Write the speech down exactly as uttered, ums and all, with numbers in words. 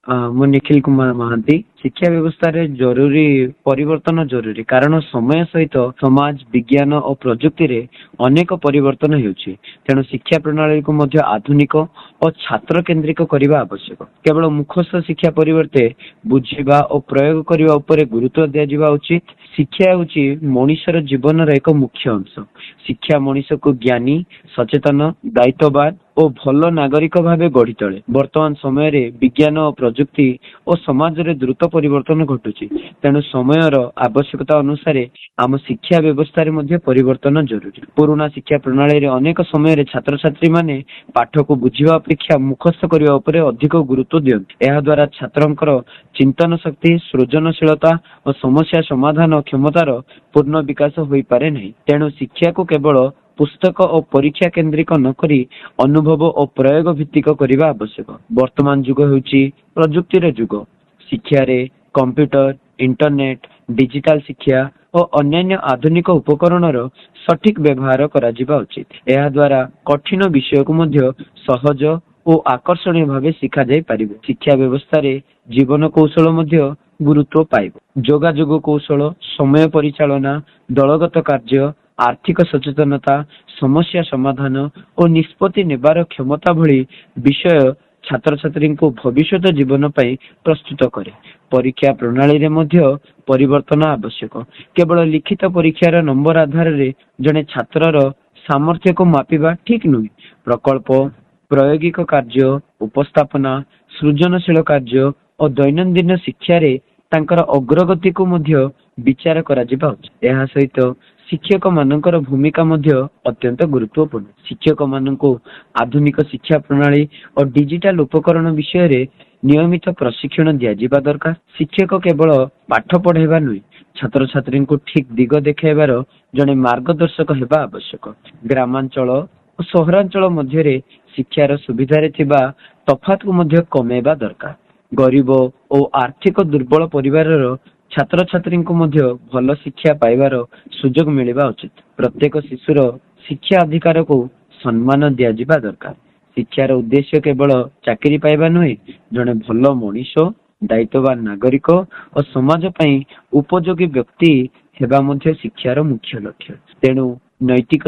अ, ମୁଁ ନିଖିଲ କୁମାର ମହାନ୍ତି। ଶିକ୍ଷା ବ୍ୟବସ୍ଥାରେ ଜରୁରୀ ପରିବର୍ତ୍ତନ ଜରୁରୀ କାରଣ ସମୟ ସହିତ ସମାଜ ବିଜ୍ଞାନ ଓ ପ୍ରଯୁକ୍ତିରେ ଅନେକ ପରିବର୍ତ୍ତନ ହେଉଛି। ତେଣୁ ଶିକ୍ଷା ପ୍ରଣାଳୀକୁ ମଧ୍ୟ ଆଧୁନିକ ଓ ଛାତ୍ର କେନ୍ଦ୍ରିକ କରିବା ଆବଶ୍ୟକ। କେବଳ ମୁଖସ୍ଥ ଶିକ୍ଷା ପରିବର୍ତ୍ତେ ବୁଝିବା ଓ ପ୍ରୟୋଗ କରିବା ଉପରେ ଗୁରୁତ୍ୱ ଦିଆଯିବା ଉଚିତ। ଶିକ୍ଷା ହେଉଛି ମଣିଷର ଜୀବନର ଏକ ମୁଖ୍ୟ ଅଂଶ। ଶିକ୍ଷା ମଣିଷକୁ ଜ୍ଞାନୀ, ସଚେତନ, ଦାୟିତ୍ୱବାନ ଓ ଭଲ ନାଗରିକ ଭାବେ ଗଢି ତୋଳେ। ବର୍ତ୍ତମାନ ସମୟରେ ବିଜ୍ଞାନ ଓ ପ୍ରଯୁକ୍ତି ଓ ସମାଜରେ ଦ୍ରୁତ ପରିବର୍ତ୍ତନ ଘଟୁଛି। ତେଣୁ ସମୟର ଆବଶ୍ୟକତା ଅନୁସାରେ ଆମ ଶିକ୍ଷା ବ୍ୟବସ୍ଥାରେ ମଧ୍ୟ ପରିବର୍ତ୍ତନ ଜରୁରୀ। ପୁରୁଣା ଶିକ୍ଷା ପ୍ରଣାଳୀରେ ଅନେକ ସମୟରେ ଛାତ୍ରଛାତ୍ରୀ ମାନେ ପାଠକୁ ବୁଝିବା ଅପେକ୍ଷା ମୁଖସ୍ଥ କରିବା ଉପରେ ଅଧିକ ଗୁରୁତ୍ୱ ଦିଅନ୍ତି। ଏହା ଦ୍ୱାରା ଛାତ୍ରଙ୍କର ଚିନ୍ତନ ଶକ୍ତି, ସୃଜନଶୀଳତା ଓ ସମସ୍ୟା ସମାଧାନ କ୍ଷମତାର ପୂର୍ଣ୍ଣ ବିକାଶ ହୋଇପାରେ ନାହିଁ। ତେଣୁ ଶିକ୍ଷାକୁ କେବଳ ପୁସ୍ତକ ଓ ପରୀକ୍ଷା କେନ୍ଦ୍ରିକ ନ କରି ଅନୁଭବ ଓ ପ୍ରୟୋଗ ଭିତ୍ତିକ କରିବା ଆବଶ୍ୟକ। ବର୍ତ୍ତମାନ ଯୁଗ ହେଉଛି ପ୍ରଯୁକ୍ତିର ଯୁଗ। ଶିକ୍ଷାରେ କମ୍ପ୍ୟୁଟର, ଇଣ୍ଟରନେଟ, ଡିଜିଟାଲ ଶିକ୍ଷା ଓ ଅନ୍ୟାନ୍ୟ ଆଧୁନିକ ଉପକରଣର ସଠିକ ବ୍ୟବହାର କରାଯିବା ଉଚିତ। ଏହା ଦ୍ୱାରା କଠିନ ବିଷୟକୁ ମଧ୍ୟ ସହଜ ଓ ଆକର୍ଷଣୀୟ ଭାବେ ଶିଖାଯାଇ ପାରିବ। ଶିକ୍ଷା ବ୍ୟବସ୍ଥାରେ ଜୀବନ କୌଶଳ ମଧ୍ୟ ଗୁରୁତ୍ୱ ପାଇବ। ଯୋଗାଯୋଗ କୌଶଳ, ସମୟ ପରିଚାଳନା, ଦଳଗତ କାର୍ଯ୍ୟ, ଆର୍ଥିକ ସଚେତନତା, ସମସ୍ୟା ସମାଧାନ ଓ ନିଷ୍ପତ୍ତି ନେବାର କ୍ଷମତା ଭଳି ବିଷୟ ଛାତ୍ରଛାତ୍ରୀଙ୍କୁ ଭବିଷ୍ୟତ ଜୀବନ ପାଇଁ ପ୍ରସ୍ତୁତ କରେ। ପରୀକ୍ଷା ପ୍ରଣାଳୀରେ ମଧ୍ୟ ପରିବର୍ତ୍ତନ ଆବଶ୍ୟକ। କେବଳ ଲିଖିତ ପରୀକ୍ଷାର ନମ୍ବର ଆଧାରରେ ଜଣେ ଛାତ୍ରର ସାମର୍ଥ୍ୟକୁ ମାପିବା ଠିକ ନୁହେଁ। ପ୍ରକଳ୍ପ, ପ୍ରାୟୋଗିକ କାର୍ଯ୍ୟ, ଉପସ୍ଥାପନା, ସୃଜନଶୀଳ କାର୍ଯ୍ୟ ଓ ଦୈନନ୍ଦିନ ଶିକ୍ଷାରେ ତାଙ୍କର ଅଗ୍ରଗତିକୁ ମଧ୍ୟ ବିଚାର କରାଯିବା ଉଚିତ। ଏହା ସହିତ ଶିକ୍ଷକ ମାନଙ୍କର ଭୂମିକା ମଧ୍ୟ ଅତ୍ୟନ୍ତ ଗୁରୁତ୍ୱପୂର୍ଣ୍ଣ। ଶିକ୍ଷକ ମାନଙ୍କୁ ଆଧୁନିକ ଶିକ୍ଷା ପ୍ରଣାଳୀ ଓ ଡିଜିଟାଲ ଉପକରଣ ବିଷୟରେ ନିୟମିତ ପ୍ରଶିକ୍ଷଣ ଦିଆଯିବା ଦରକାର। ଶିକ୍ଷକ କେବଳ ପାଠ ପଢାଇବା ନୁହେଁ, ଛାତ୍ରଛାତ୍ରୀଙ୍କୁ ଠିକ ଦିଗ ଦେଖାଇବାର ଜଣେ ମାର୍ଗଦର୍ଶକ ହେବା ଆବଶ୍ୟକ। ଗ୍ରାମାଞ୍ଚଳ ଓ ସହରାଞ୍ଚଳ ମଧ୍ୟରେ ଶିକ୍ଷାର ସୁବିଧାରେ ଥିବା ତଫାତକୁ ମଧ୍ୟ କମାଇବା ଦରକାର। ଗରିବ ଓ ଆର୍ଥିକ ଦୁର୍ବଳ ପରିବାରର ଛାତ୍ରଛାତ୍ରୀଙ୍କୁ ମଧ୍ୟ ଭଲ ଶିକ୍ଷା ପାଇବାର ସୁଯୋଗ ମିଳିବା ଉଚିତ। ପ୍ରତ୍ୟେକ ଶିଶୁର ଶିକ୍ଷା ଅଧିକାରକୁ ସମ୍ମାନ ଦିଆଯିବା ଦରକାର। ଶିକ୍ଷାର ଉଦ୍ଦେଶ୍ୟ କେବଳ ଚାକିରି ପାଇବା ନୁହେଁ, ଜଣେ ଭଲ ମଣିଷ, ଦାୟିତ୍ୱବାନ ନାଗରିକ ଓ ସମାଜ ପାଇଁ ଉପଯୋଗୀ ବ୍ୟକ୍ତି ହେବା ମଧ୍ୟ ଶିକ୍ଷାର ମୁଖ୍ୟ ଲକ୍ଷ୍ୟ। ତେଣୁ ନୈତିକ